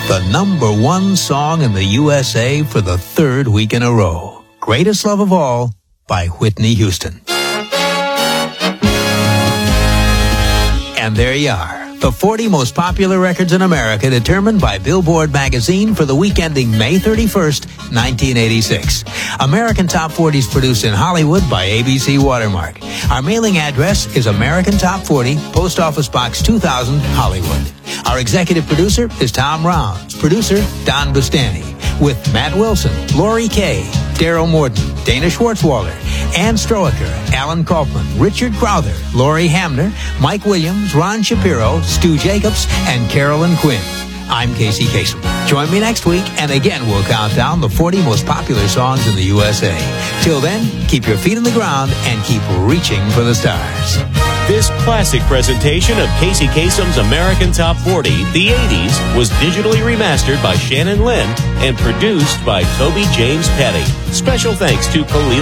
the #1 song in the USA for the 3rd week in a row. Greatest Love of All by Whitney Houston. And there you are. The 40 most popular records in America determined by Billboard magazine for the week ending May 31st, 1986. American Top 40 is produced in Hollywood by ABC Watermark. Our mailing address is American Top 40, Post Office Box 2000, Hollywood. Our executive producer is Tom Rounds. Producer, Don Bustani. With Matt Wilson, Lori Kay, Daryl Morton, Dana Schwartzwalder, Ann Stroecker, Alan Kaufman, Richard Crowther, Lori Hamner, Mike Williams, Ron Shapiro, Stu Jacobs, and Carolyn Quinn. I'm Casey Kasem. Join me next week, and again we'll count down the 40 most popular songs in the USA. Till then, keep your feet on the ground and keep reaching for the stars. This classic presentation of Casey Kasem's American Top 40, the 80s, was digitally remastered by Shannon Lynn and produced by Toby James Petty. Special thanks to Khalil